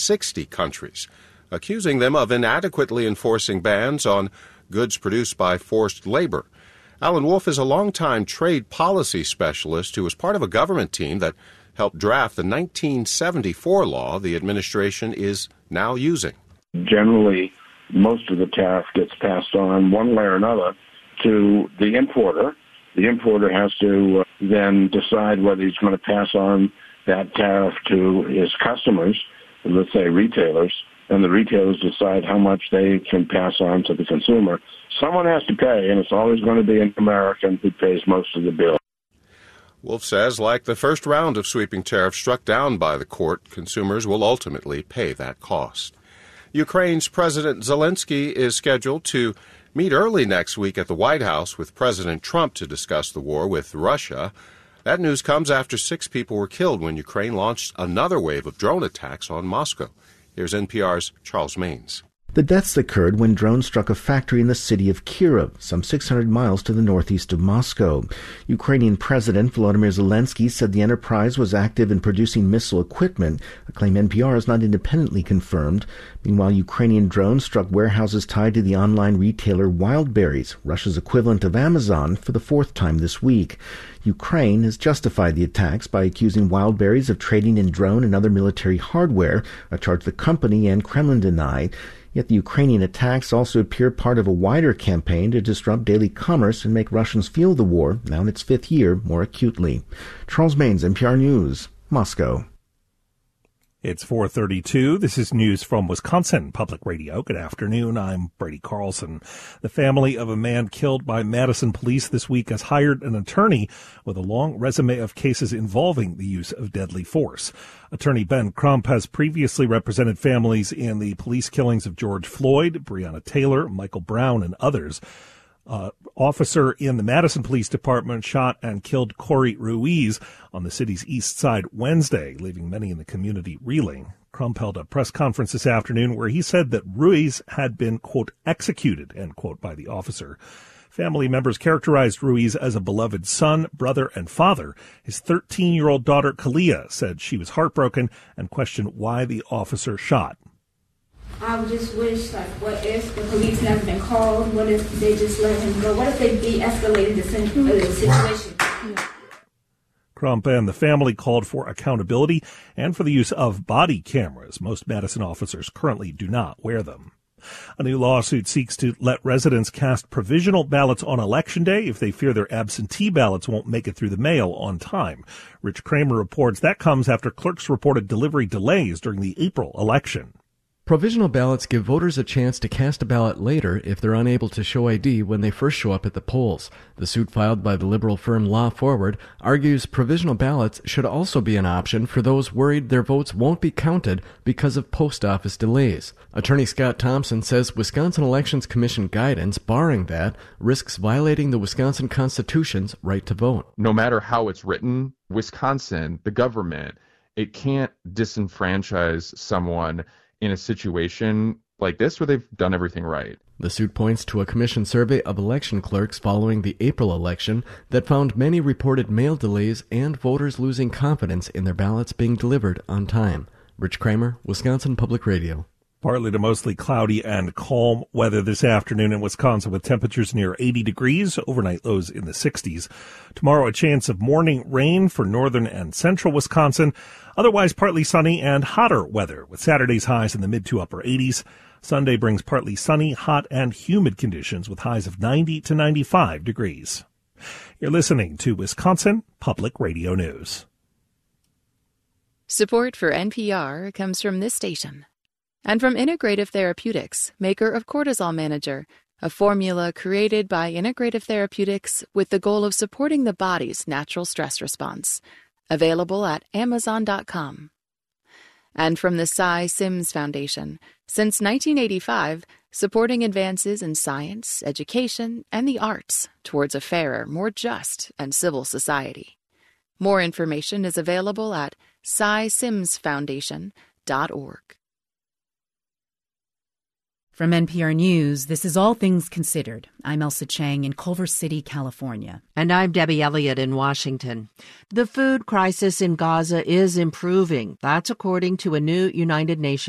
60 countries, accusing them of inadequately enforcing bans on goods produced by forced labor. Alan Wolf is a longtime trade policy specialist who was part of a government team that helped draft the 1974 law the administration is now using. Generally, most of the tariff gets passed on one way or another to the importer. The importer has to then decide whether he's going to pass on that tariff to his customers, let's say retailers, and the retailers decide how much they can pass on to the consumer. Someone has to pay, and it's always going to be an American who pays most of the bill. Wolf says, like the first round of sweeping tariffs struck down by the court, consumers will ultimately pay that cost. Ukraine's President Zelensky is scheduled to meet early next week at the White House with President Trump to discuss the war with Russia. That news comes after 6 people were killed when Ukraine launched another wave of drone attacks on Moscow. Here's NPR's Charles Maines. The deaths occurred when drones struck a factory in the city of Kyiv, some 600 miles to the northeast of Moscow. Ukrainian President Volodymyr Zelensky said the enterprise was active in producing missile equipment, a claim NPR has not independently confirmed. Meanwhile, Ukrainian drones struck warehouses tied to the online retailer Wildberries, Russia's equivalent of Amazon, for the 4th time this week. Ukraine has justified the attacks by accusing Wildberries of trading in drone and other military hardware, a charge the company and Kremlin deny. Yet the Ukrainian attacks also appear part of a wider campaign to disrupt daily commerce and make Russians feel the war, now in its 5th year, more acutely. Charles Maines, NPR News, Moscow. It's 4:32. This is news from Wisconsin Public Radio. Good afternoon. I'm Brady Carlson. The family of a man killed by Madison police this week has hired an attorney with a long resume of cases involving the use of deadly force. Attorney Ben Crump has previously represented families in the police killings of George Floyd, Breonna Taylor, Michael Brown, and others. Officer in the Madison Police Department shot and killed Corey Ruiz on the city's east side Wednesday, leaving many in the community reeling. Crump held a press conference this afternoon where he said that Ruiz had been, quote, executed, end quote, by the officer. Family members characterized Ruiz as a beloved son, brother, and father. His 13-year-old daughter, Kalia, said she was heartbroken and questioned why the officer shot. I just wish, what if the police never been called? What if they just let him go? What if they de-escalated the situation? Crump and the family called for accountability and for the use of body cameras. Most Madison officers currently do not wear them. A new lawsuit seeks to let residents cast provisional ballots on Election Day if they fear their absentee ballots won't make it through the mail on time. Rich Kramer reports that comes after clerks reported delivery delays during the April election. Provisional ballots give voters a chance to cast a ballot later if they're unable to show ID when they first show up at the polls. The suit filed by the liberal firm Law Forward argues provisional ballots should also be an option for those worried their votes won't be counted because of post office delays. Attorney Scott Thompson says Wisconsin Elections Commission guidance barring that risks violating the Wisconsin Constitution's right to vote. No matter how it's written, Wisconsin, the government, it can't disenfranchise someone in a situation like this where they've done everything right. The suit points to a commission survey of election clerks following the April election that found many reported mail delays and voters losing confidence in their ballots being delivered on time. Rich Kramer, Wisconsin Public Radio. Partly to mostly cloudy and calm weather this afternoon in Wisconsin with temperatures near 80 degrees, overnight lows in the 60s. Tomorrow, a chance of morning rain for northern and central Wisconsin. Otherwise, partly sunny and hotter weather with Saturday's highs in the mid to upper 80s. Sunday brings partly sunny, hot, and humid conditions with highs of 90 to 95 degrees. You're listening to Wisconsin Public Radio News. Support for NPR comes from this station. And from Integrative Therapeutics, maker of Cortisol Manager, a formula created by Integrative Therapeutics with the goal of supporting the body's natural stress response. Available at Amazon.com. And from the Cy Sims Foundation, since 1985, supporting advances in science, education, and the arts towards a fairer, more just, and civil society. More information is available at cysimsfoundation.org. From NPR News, this is All Things Considered. I'm Elsa Chang in Culver City, California. And I'm Debbie Elliott in Washington. The food crisis in Gaza is improving. That's according to a new United Nations